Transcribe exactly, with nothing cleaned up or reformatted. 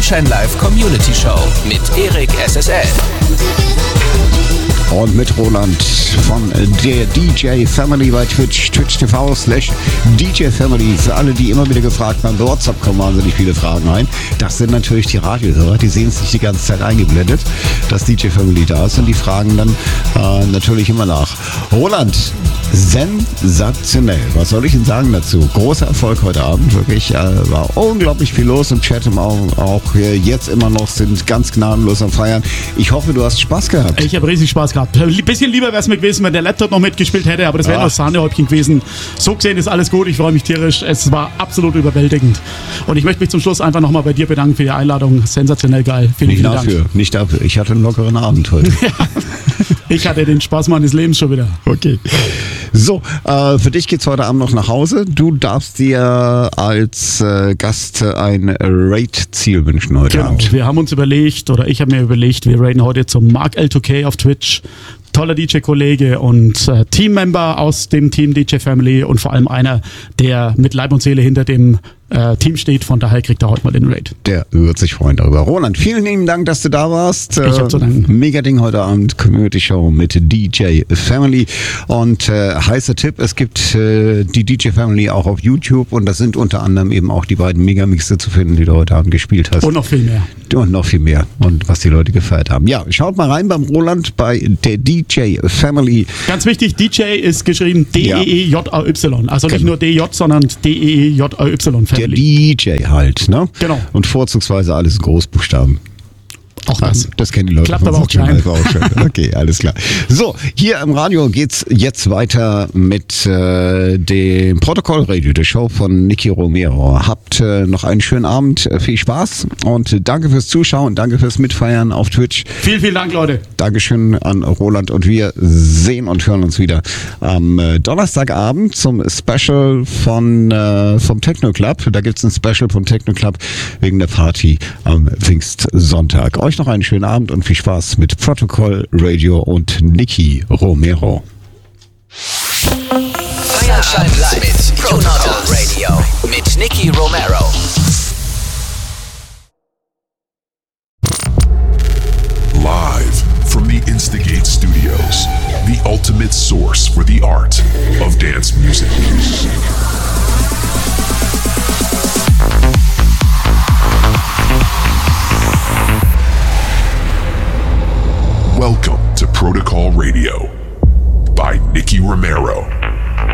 Feuerschein Live Community Show mit Erik S S L. Und mit Roland von der D J Family bei Twitch, twitch Punkt t v slash D J Family. Für alle, die immer wieder gefragt haben, bei WhatsApp kommen wahnsinnig viele Fragen rein. Das sind natürlich die Radiohörer, die sehen es nicht die ganze Zeit eingeblendet, dass D J Family da ist und die fragen dann äh, natürlich immer nach. Roland, sensationell. Was soll ich Ihnen sagen dazu? Großer Erfolg heute Abend, wirklich. Äh, war unglaublich viel los im Chat, im auch, auch jetzt immer noch sind ganz gnadenlos am Feiern. Ich hoffe, du hast Spaß gehabt. Ich habe riesig Spaß gehabt. Ein bisschen lieber wäre es mir gewesen, wenn der Laptop noch mitgespielt hätte, aber das wäre noch Sahnehäubchen gewesen. So gesehen ist alles gut, ich freue mich tierisch. Es war absolut überwältigend. Und ich möchte mich zum Schluss einfach nochmal bei dir bedanken für die Einladung. Sensationell geil. Vielen, nicht vielen dafür, Dank. nicht dafür. Ich hatte einen lockeren Abend heute. Ja, ich hatte den Spaß meines Lebens schon wieder. Okay. So, äh, für dich geht's heute Abend noch nach Hause. Du darfst dir als äh, Gast ein Raid-Ziel wünschen heute Genau. Abend. Wir haben uns überlegt, oder ich habe mir überlegt, wir raiden heute zum Mark L zwei K auf Twitch. Toller D J-Kollege und äh, Teammember aus dem Team D J Family und vor allem einer, der mit Leib und Seele hinter dem äh, Team steht. Von daher kriegt er heute mal den Raid. Der wird sich freuen darüber. Roland, vielen lieben Dank, dass du da warst. Ich hab zu danken. Mega Ding heute Abend, Community Show mit D J Family. Und äh, heißer Tipp, es gibt äh, die D J Family auch auf YouTube und das sind unter anderem eben auch die beiden Megamixe zu finden, die du heute Abend gespielt hast. Und noch viel mehr. Und noch viel mehr. Und was die Leute gefeiert haben. Ja, schaut mal rein beim Roland bei der D J Family. Ganz wichtig, D J ist geschrieben D E E J A Y. Also nicht Genau. nur D J, sondern D E E J A Y Der Family. D J halt, ne? Genau. Und vorzugsweise alles in Großbuchstaben. Auch das. Das kennen die Leute. Klappt von aber auch Saturday klein. Night Live auch schon. Okay, alles klar. So, hier im Radio geht's jetzt weiter mit äh, dem Protokollradio, der Show von Nicky Romero. Habt äh, noch einen schönen Abend, äh, viel Spaß und danke fürs Zuschauen, danke fürs Mitfeiern auf Twitch. Vielen, vielen Dank, Leute. Dankeschön an Roland und wir sehen und hören uns wieder am äh, Donnerstagabend zum Special von äh, vom Techno Club. Da gibt's ein Special vom Techno Club wegen der Party am Pfingstsonntag. Euch noch einen schönen Abend und viel Spaß mit Protokoll Radio und Nicky Romero. Feuerschein Live mit Protokoll Radio mit Nicky Romero. Live from the Instigate Studios, the ultimate source for